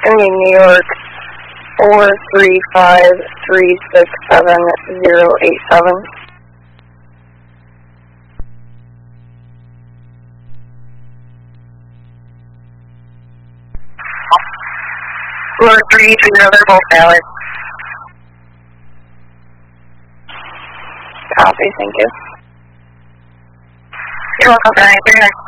Indy, New York, 435-367-087. Floor 3, another both valid. Copy, thank you. You're welcome, 939.